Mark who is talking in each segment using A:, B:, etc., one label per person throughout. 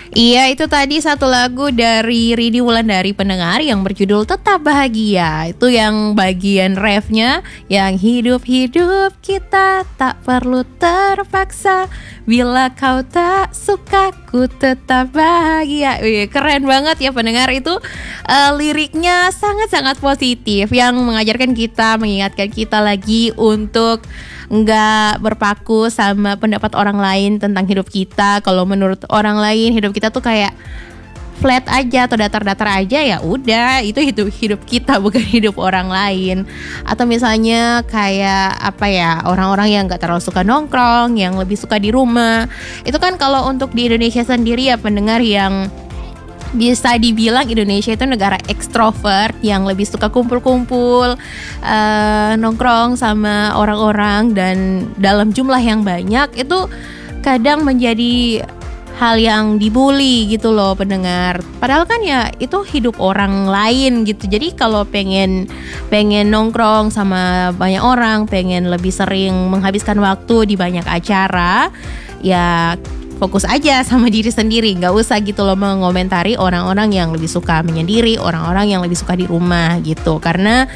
A: Iya, itu tadi satu lagu dari Rini Wulandari pendengar yang berjudul Tetap Bahagia. Itu yang bagian refnya, yang hidup-hidup kita tak perlu terpaksa, bila kau tak suka ku tetap bahagia. Wih, keren banget ya pendengar. Itu liriknya sangat-sangat positif, yang mengajarkan kita, mengingatkan kita lagi untuk nggak berpaku sama pendapat orang lain tentang hidup kita. Kalau menurut orang lain hidup kita tuh kayak flat aja atau datar-datar aja, ya udah, itu hidup kita, bukan hidup orang lain. Atau misalnya kayak apa ya, orang-orang yang nggak terlalu suka nongkrong, yang lebih suka di rumah. Itu kan kalau untuk di Indonesia sendiri ya pendengar, yang bisa dibilang Indonesia itu negara ekstrovert yang lebih suka kumpul-kumpul, nongkrong sama orang-orang dan dalam jumlah yang banyak. Itu kadang menjadi hal yang dibully gitu loh pendengar. Padahal kan ya itu hidup orang lain gitu. Jadi kalau pengen nongkrong sama banyak orang, pengen lebih sering menghabiskan waktu di banyak acara, ya fokus aja sama diri sendiri, nggak usah gitu loh mengomentari orang-orang yang lebih suka menyendiri, orang-orang yang lebih suka di rumah gitu. Karena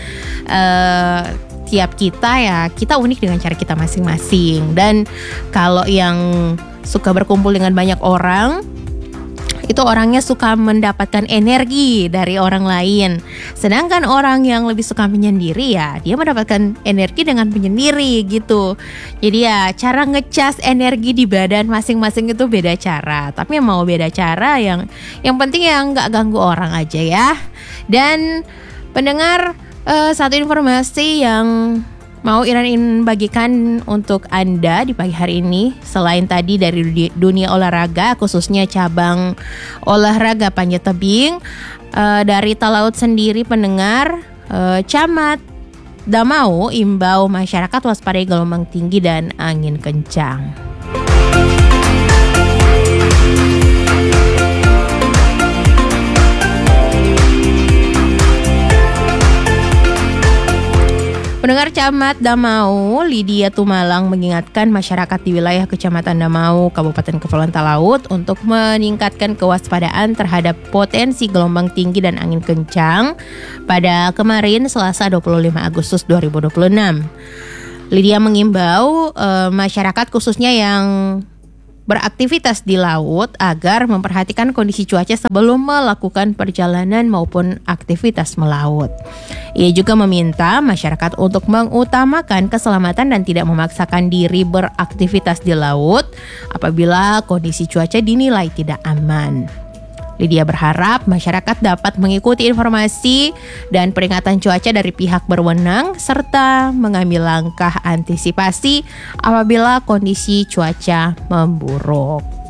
A: tiap kita unik dengan cara kita masing-masing. Dan kalau yang suka berkumpul dengan banyak orang, itu orangnya suka mendapatkan energi dari orang lain. Sedangkan orang yang lebih suka menyendiri, ya dia mendapatkan energi dengan menyendiri gitu. Jadi ya cara ngecas energi di badan masing-masing itu beda cara. Tapi mau beda cara, yang penting yang nggak ganggu orang aja ya. Dan pendengar, satu informasi yang mau Iran bagikan untuk Anda di pagi hari ini, selain tadi dari dunia olahraga, khususnya cabang olahraga panjat tebing, dari Talaut sendiri pendengar, Camat Damau imbau masyarakat waspadai gelombang tinggi dan angin kencang. Pendengar, Camat Damau Lydia Tumalang mengingatkan masyarakat di wilayah Kecamatan Damau, Kabupaten Kepulauan Talaut untuk meningkatkan kewaspadaan terhadap potensi gelombang tinggi dan angin kencang pada kemarin Selasa 25 Agustus 2026. Lydia mengimbau masyarakat khususnya yang beraktivitas di laut agar memperhatikan kondisi cuaca sebelum melakukan perjalanan maupun aktivitas melaut. Ia juga meminta masyarakat untuk mengutamakan keselamatan dan tidak memaksakan diri beraktivitas di laut apabila kondisi cuaca dinilai tidak aman. Lydia berharap masyarakat dapat mengikuti informasi dan peringatan cuaca dari pihak berwenang serta mengambil langkah antisipasi apabila kondisi cuaca memburuk.